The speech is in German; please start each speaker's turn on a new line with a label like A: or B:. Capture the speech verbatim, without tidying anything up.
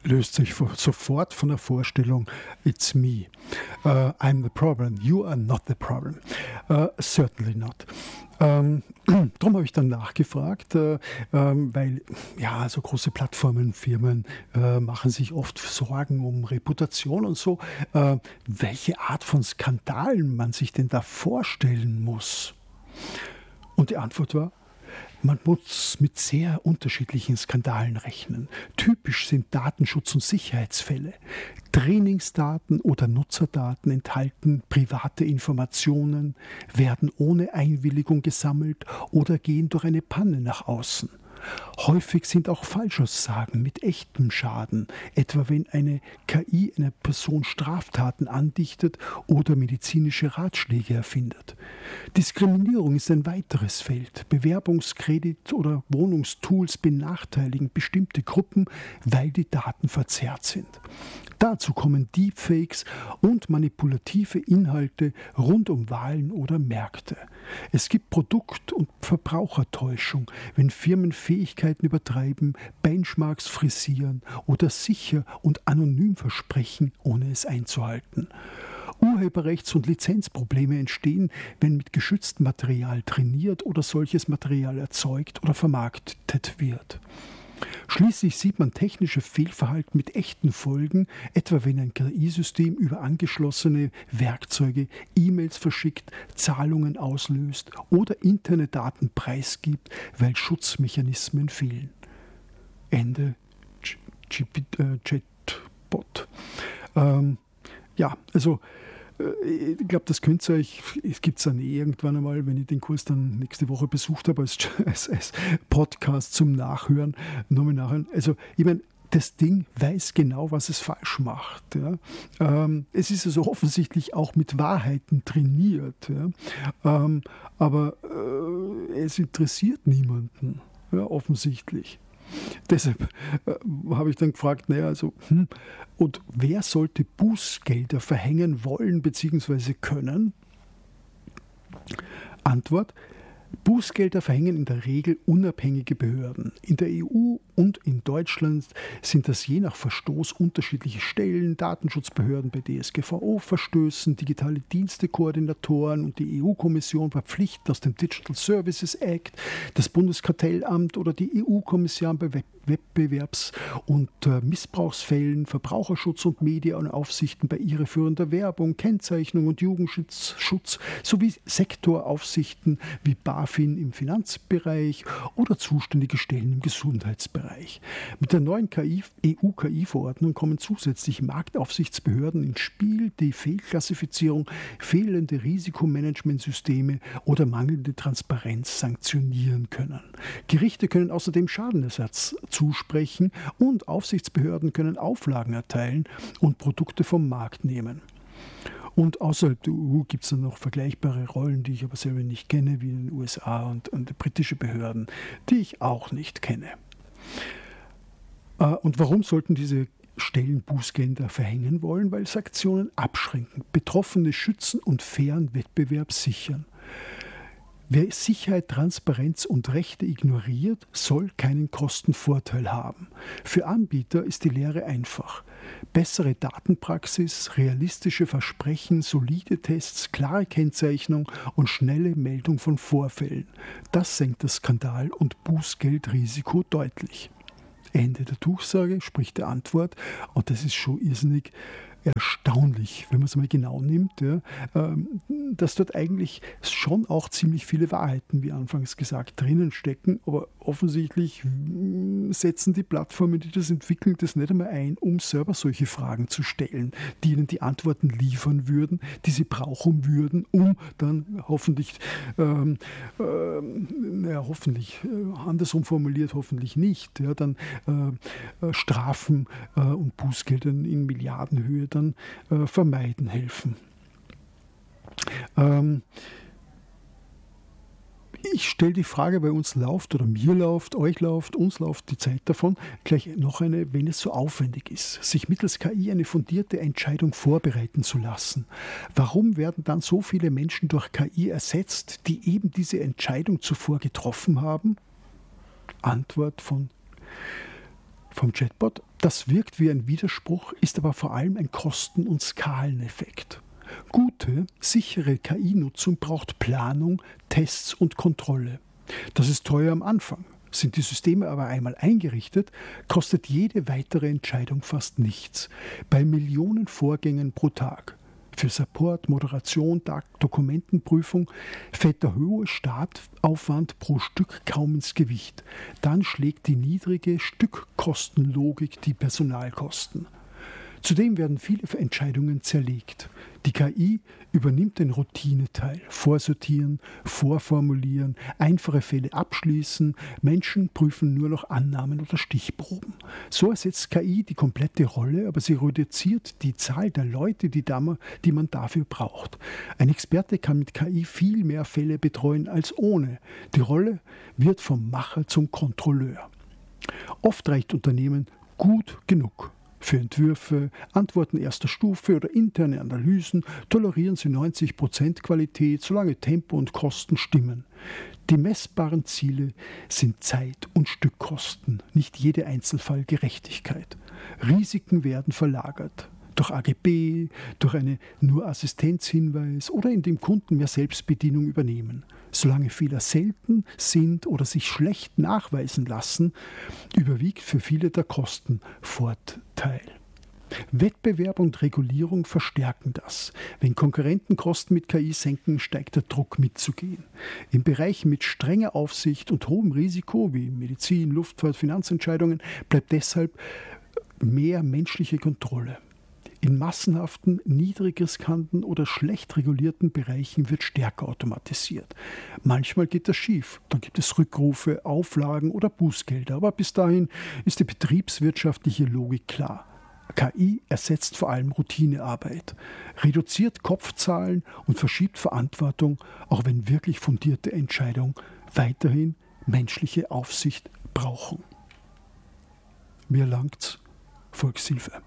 A: löst sich sofort von der Vorstellung, it's me. Uh, I'm the problem. You are not the problem. Uh, certainly not. Ähm, darum habe ich dann nachgefragt, äh, ähm, weil ja, so große Plattformen, Firmen äh, machen sich oft Sorgen um Reputation und so, äh, welche Art von Skandalen man sich denn da vorstellen muss. Und die Antwort war, man muss mit sehr unterschiedlichen Skandalen rechnen. Typisch sind Datenschutz- und Sicherheitsfälle. Trainingsdaten oder Nutzerdaten enthalten private Informationen, werden ohne Einwilligung gesammelt oder gehen durch eine Panne nach außen. Häufig sind auch Falschaussagen mit echtem Schaden, etwa wenn eine K I einer Person Straftaten andichtet oder medizinische Ratschläge erfindet. Diskriminierung ist ein weiteres Feld. Bewerbungskredit- oder Wohnungstools benachteiligen bestimmte Gruppen, weil die Daten verzerrt sind. Dazu kommen Deepfakes und manipulative Inhalte rund um Wahlen oder Märkte. Es gibt Produkt- und Verbrauchertäuschung, wenn Firmen Fähigkeiten übertreiben, Benchmarks frisieren oder sicher und anonym versprechen, ohne es einzuhalten. Urheberrechts- und Lizenzprobleme entstehen, wenn mit geschütztem Material trainiert oder solches Material erzeugt oder vermarktet wird. Schließlich sieht man technische Fehlverhalten mit echten Folgen, etwa wenn ein K I-System über angeschlossene Werkzeuge E-Mails verschickt, Zahlungen auslöst oder interne Daten preisgibt, weil Schutzmechanismen fehlen. Ende Chatbot. Ähm, ja, also ich glaube, das könnt ihr euch, es gibt es dann eh irgendwann einmal, wenn ich den Kurs dann nächste Woche besucht habe, als, als, als Podcast zum Nachhören, nochmal nachhören. Also, ich meine, das Ding weiß genau, was es falsch macht. Ja. Ähm, es ist also offensichtlich auch mit Wahrheiten trainiert. Ja. Ähm, aber äh, es interessiert niemanden, ja, offensichtlich. Deshalb äh, habe ich dann gefragt, naja, also, hm, und wer sollte Bußgelder verhängen wollen bzw. können? Antwort: Bußgelder verhängen in der Regel unabhängige Behörden. In der E U und in Deutschland sind das je nach Verstoß unterschiedliche Stellen, Datenschutzbehörden bei D S G V O-Verstößen, digitale Dienstekoordinatoren und die E U-Kommission verpflichten aus dem Digital Services Act, das Bundeskartellamt oder die E U-Kommission bei Wettbewerbs- und äh, Missbrauchsfällen, Verbraucherschutz und Medienaufsichten bei irreführender Werbung, Kennzeichnung und Jugendschutz Schutz, sowie Sektoraufsichten wie BaFin im Finanzbereich oder zuständige Stellen im Gesundheitsbereich. Mit der neuen E U-K I-Verordnung kommen zusätzlich Marktaufsichtsbehörden ins Spiel, die Fehlklassifizierung, fehlende Risikomanagementsysteme oder mangelnde Transparenz sanktionieren können. Gerichte können außerdem Schadenersatz zusprechen und Aufsichtsbehörden können Auflagen erteilen und Produkte vom Markt nehmen. Und außerhalb der E U gibt es dann noch vergleichbare Rollen, die ich aber selber nicht kenne, wie in den U S A und, und britische Behörden, die ich auch nicht kenne. Und warum sollten diese Stellen Bußgelder verhängen wollen? Weil Sanktionen abschränken, Betroffene schützen und fairen Wettbewerb sichern. Wer Sicherheit, Transparenz und Rechte ignoriert, soll keinen Kostenvorteil haben. Für Anbieter ist die Lehre einfach. Bessere Datenpraxis, realistische Versprechen, solide Tests, klare Kennzeichnung und schnelle Meldung von Vorfällen. Das senkt das Skandal- und Bußgeldrisiko deutlich. Ende der Durchsage, sprich der Antwort. Und das ist schon irrsinnig erstaunlich, wenn man es mal genau nimmt, ja, ähm, dass dort eigentlich schon auch ziemlich viele Wahrheiten, wie anfangs gesagt, drinnen stecken, aber offensichtlich mh, setzen die Plattformen, die das entwickeln, das nicht einmal ein, um selber solche Fragen zu stellen, die ihnen die Antworten liefern würden, die sie brauchen würden, um dann hoffentlich, ähm, ähm, naja, hoffentlich, äh, andersrum formuliert, hoffentlich nicht, ja, dann äh, Strafen äh, und Bußgeldern in Milliardenhöhe dann äh, vermeiden helfen. Ähm, ich stelle die Frage, bei uns läuft oder mir läuft, euch läuft, uns läuft die Zeit davon, gleich noch eine, wenn es so aufwendig ist, sich mittels K I eine fundierte Entscheidung vorbereiten zu lassen. Warum werden dann so viele Menschen durch K I ersetzt, die eben diese Entscheidung zuvor getroffen haben? Antwort von vom Chatbot: Das wirkt wie ein Widerspruch, ist aber vor allem ein Kosten- und Skaleneffekt. Gute, sichere K I-Nutzung braucht Planung, Tests und Kontrolle. Das ist teuer am Anfang. Sind die Systeme aber einmal eingerichtet, kostet jede weitere Entscheidung fast nichts. Bei Millionen Vorgängen pro Tag. Für Support, Moderation, Dokumentenprüfung fällt der hohe Startaufwand pro Stück kaum ins Gewicht. Dann schlägt die niedrige Stückkostenlogik die Personalkosten. Zudem werden viele Entscheidungen zerlegt. Die K I übernimmt den Routineteil. Vorsortieren, vorformulieren, einfache Fälle abschließen. Menschen prüfen nur noch Annahmen oder Stichproben. So ersetzt K I die komplette Rolle, aber sie reduziert die Zahl der Leute, die, da, die man dafür braucht. Ein Experte kann mit K I viel mehr Fälle betreuen als ohne. Die Rolle wird vom Macher zum Kontrolleur. Oft reicht Unternehmen gut genug. Für Entwürfe, Antworten erster Stufe oder interne Analysen tolerieren sie neunzig Prozent Qualität, solange Tempo und Kosten stimmen. Die messbaren Ziele sind Zeit- und Stückkosten, nicht jede Einzelfall Gerechtigkeit. Risiken werden verlagert. Durch A G B, durch einen nur Assistenzhinweis oder indem Kunden mehr Selbstbedienung übernehmen. Solange Fehler selten sind oder sich schlecht nachweisen lassen, überwiegt für viele der Kostenvorteil. Wettbewerb und Regulierung verstärken das. Wenn Konkurrenten Kosten mit K I senken, steigt der Druck mitzugehen. In Bereichen mit strenger Aufsicht und hohem Risiko wie Medizin, Luftfahrt, Finanzentscheidungen bleibt deshalb mehr menschliche Kontrolle. In massenhaften, niedrig riskanten oder schlecht regulierten Bereichen wird stärker automatisiert. Manchmal geht das schief. Dann gibt es Rückrufe, Auflagen oder Bußgelder. Aber bis dahin ist die betriebswirtschaftliche Logik klar. K I ersetzt vor allem Routinearbeit, reduziert Kopfzahlen und verschiebt Verantwortung, auch wenn wirklich fundierte Entscheidungen weiterhin menschliche Aufsicht brauchen. Mir langt's. Volkshilfe.